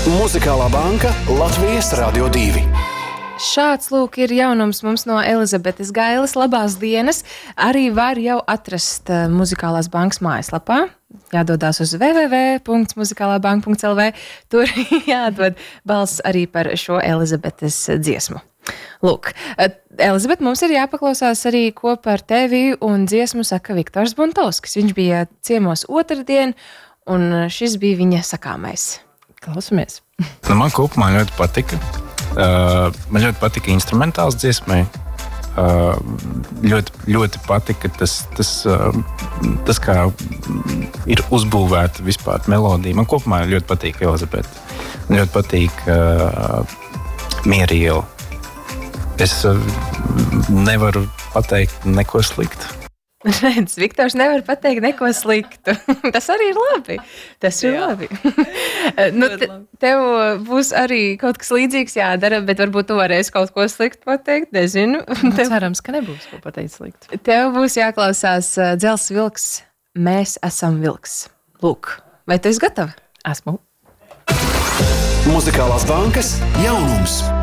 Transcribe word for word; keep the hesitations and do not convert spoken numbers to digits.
Muzikālā banka Latvijas Radio divi. Šāds lūk ir jaunums mums no Elizabetes Gailes. Labās dienas! Arī var jau atrast uh, Muzikālās bankas mājaslapā. Jādodās uz w w w punkts muzikālā banka punkts l v. Tur jādod balss arī par šo Elizabetes dziesmu. Lūk, Elizabete, mums ir jāpaklausās arī kopā ar tevi, un dziesmu saka Viktors Buntovskis. Viņš bija ciemos otrdien, un šis bija viņa sakāmais. Klausamies. Nu, man kopumā ļoti patika. Uh, man ļoti patika instrumentāls dziesmai. Uh, ļoti, ļoti patika tas, tas, uh, tas, kā ir uzbūvēta vispār melodija. Man kopumā ļoti patīk Elizabete. Man ļoti patīk uh, Mieriela. Es uh, nevaru pateikt neko sliktu. Redz, Viktors nevar pateikt neko sliktu. Tas arī ir labi. Tas ir Jā. labi. nu, te, tev būs arī kaut kas līdzīgs jādara, bet varbūt tu varēsi kaut ko sliktu pateikt, nezinu. Nu, Tev, cerams, ka nebūs ko pateikt sliktu. tev būs jāklausās uh, Dzels vilks, mēs esam vilks. Lūk, vai tu esi gatava? Esmu. Muzikālās bankas jaunums.